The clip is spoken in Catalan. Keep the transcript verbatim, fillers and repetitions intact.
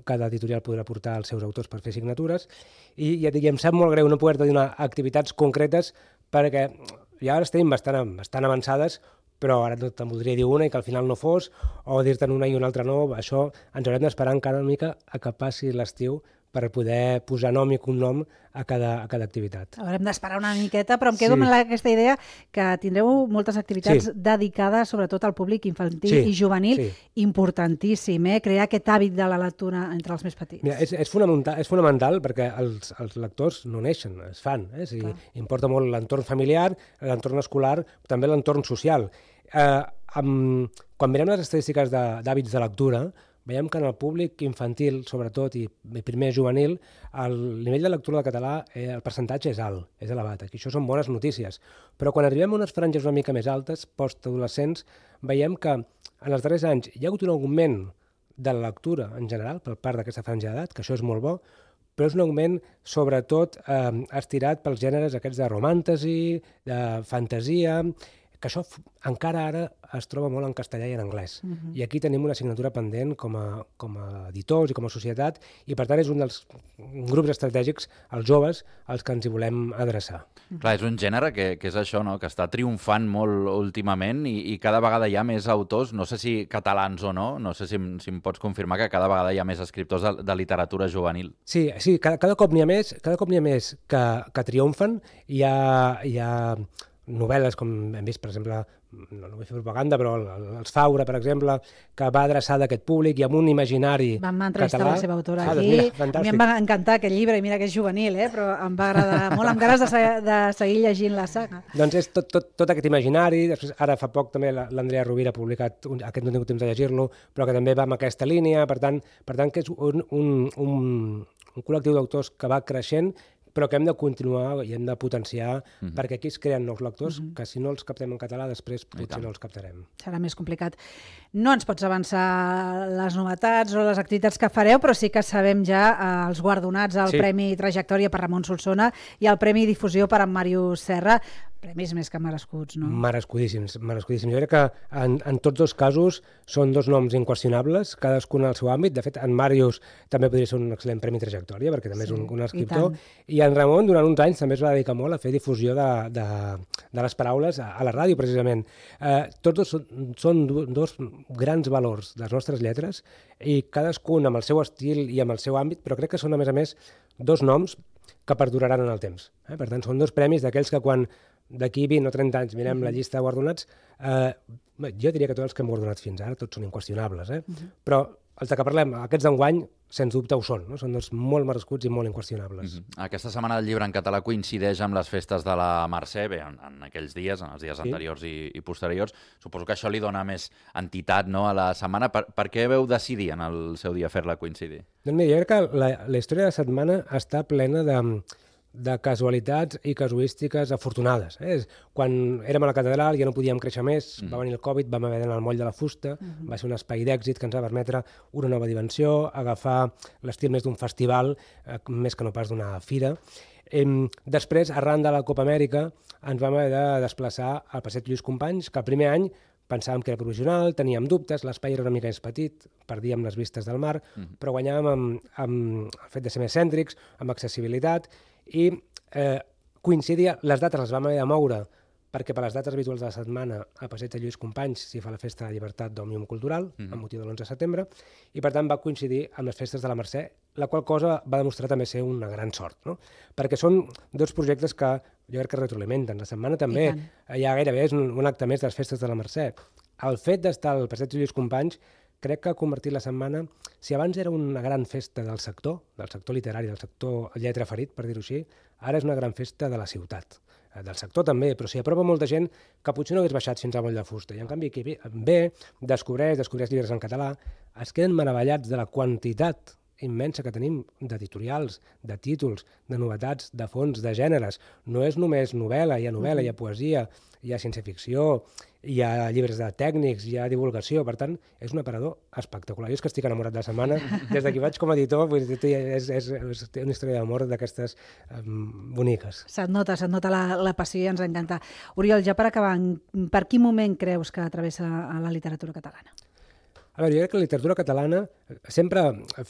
cada editorial podrà portar els seus autors per fer signatures, i ja dic, em sap molt greu no poder-te donar activitats concretes perquè ja les tenim bastant, bastant avançades, però ara te'n voldria dir una i que al final no fos, o dir-te'n una i una altra no. Això ens haurem d'esperar encara una mica a que passi l'estiu per poder posar nom i cognom a cada, a cada activitat. Haurem d'esperar una miqueta, però em quedo Sí. amb aquesta idea que tindreu moltes activitats Sí. dedicades sobretot al públic infantil Sí, i juvenil, sí. importantíssim, eh? Crear aquest hàbit de la lectura entre els més petits. Mira, és, és, fonamental, és fonamental perquè els, els lectors no neixen, es fan. Eh? O sigui, importa molt l'entorn familiar, l'entorn escolar, també l'entorn social. Eh, amb, quan mirem les estadístiques de- d'hàbits de, de lectura, veiem que en el públic infantil, sobretot, i primer juvenil, el nivell de lectura del català, eh, el percentatge és alt, és elevat. Aquí això són bones notícies. Però quan arribem a unes franges una mica més altes, postadolescents, veiem que en els darrers anys hi ha hagut un augment de la lectura en general per part d'aquesta franja d'edat, que això és molt bo, però és un augment sobretot eh, estirat pels gèneres aquests de romàntesi, de fantasia, que això encara ara es troba molt en castellà i en anglès. Uh-huh. I aquí tenim una assignatura pendent com a, com a editors i com a societat, i per tant és un dels grups estratègics, els joves, als que ens hi volem adreçar. Uh-huh. Clar, és un gènere que, que és això, no? Que està triomfant molt últimament i, i cada vegada hi ha més autors, no sé si catalans o no, no sé si, si em pots confirmar que cada vegada hi ha més escriptors de, de literatura juvenil. Sí, sí, cada, cada cop n'hi ha més, cada cop n'hi ha més que, que triomfen. Hi ha, hi ha novel·les, com hem vist, per exemple, no, no vull fer propaganda, però el, el, els Faura, per exemple, que va adreçada a aquest públic i amb un imaginari Vam entrevistar català. la seva autora Ah, aquí. doncs mira, a mi em va encantar aquest llibre, i mira que és juvenil, eh? Però em va agradar molt, amb ganes de, se de seguir llegint la saga. Doncs és tot, tot, tot aquest imaginari. Després, ara fa poc també l'Andrea Rovira ha publicat, un, aquest no he tingut temps de llegir-lo, però que també va amb aquesta línia, per tant, per tant que és un, un, un, un col·lectiu d'autors que va creixent, però que hem de continuar i hem de potenciar, uh-huh. perquè aquí es creen nous lectors, uh-huh. que si no els captem en català, després potser no els captarem. Serà més complicat. No ens pots avançar les novetats o les activitats que fareu, però sí que sabem ja eh, els guardonats al Sí. Premi Trajectòria per Ramon Solsona i el Premi Difusió per en Màrius Serra. Premis més que merescuts, no? Merescudíssims, merescudíssims. Jo crec que en, en tots dos casos són dos noms inqüestionables, cadascun al seu àmbit. De fet, en Màrius també podria ser un excel·lent Premi Trajectòria, perquè també sí, és un, un escriptor. I, I en Ramon, durant uns anys, també es va dedicar molt a fer difusió de, de, de les paraules a, a la ràdio, precisament. Eh, tots dos són, són dos grans valors de les nostres lletres, i cadascun amb el seu estil i amb el seu àmbit, però crec que són, a més a més, dos noms que perduraran en el temps. Eh? Per tant, són dos premis d'aquells que quan d'aquí vint o trenta anys mirem uh-huh. la llista de guardonats, eh, jo diria que tots els que hem guardonat fins ara, tots són inqüestionables, eh? uh-huh. però els de que parlem, aquests d'enguany, sens dubte ho són, no? Són dos molt merescuts i molt inqüestionables. Uh-huh. Aquesta setmana del llibre en català coincideix amb les festes de la Mercè, bé, en, en aquells dies, en els dies sí. anteriors i, i posteriors. Suposo que això li dona més entitat, no?, a la setmana. Per, per què veu decidir en el seu dia fer-la coincidir? Doncs mira, jo crec que la, la història de la setmana està plena de... de casualitats i casuístiques afortunades. Eh? Quan érem a la catedral ja no podíem créixer més, mm. va venir el Covid, vam haver d'anar al moll de la fusta, mm -hmm. va ser un espai d'èxit que ens va permetre una nova dimensió, agafar l'estil més d'un festival, eh, més que no pas d'una fira. Eh, després, arran de la Copa Amèrica, ens vam haver de desplaçar al Passeig Lluís Companys, que el primer any pensàvem que era provisional, teníem dubtes, l'espai era una mica més petit, perdíem les vistes del mar, mm. però guanyàvem amb, amb el fet de ser més cèntrics, amb accessibilitat, i eh, coincidia, les dates les vam haver de moure perquè per les dates habituals de la setmana a Passeig de Lluís Companys s'hi fa la Festa de la Llibertat d'Òmnium Cultural, mm-hmm. amb motiu de l'onze de setembre, i per tant va coincidir amb les festes de la Mercè, la qual cosa va demostrar també ser una gran sort, no? Perquè són dos projectes que jo crec que retroalimenten. La setmana també ja gairebé és un, un acte més de les festes de la Mercè. El fet d'estar al Passeig de Lluís Companys crec que ha convertit la setmana, si abans era una gran festa del sector, del sector literari, del sector lletra ferit, per dir-ho així, ara és una gran festa de la ciutat. Del sector també, però s'hi apropa molta gent que potser no hagués baixat fins al moll de fusta. I en canvi, qui ve, descobreix, descobreix llibres en català, es queden meravellats de la quantitat immensa que tenim d'editorials, de títols, de novetats, de fons, de gèneres. No és només novel·la, hi ha novel·la, hi ha poesia, hi ha ciència-ficció, hi ha llibres de tècnics, hi ha divulgació, per tant, és un aparador espectacular. Jo és que estic enamorat de la setmana, des d'aquí vaig com a editor, vull dir, és, és, és una història d'amor d'aquestes um, boniques. Se't nota, se't nota la, la passió i ens encanta. Oriol, ja per acabar, per quin moment creus que travessa la literatura catalana? A veure, jo crec que la literatura catalana sempre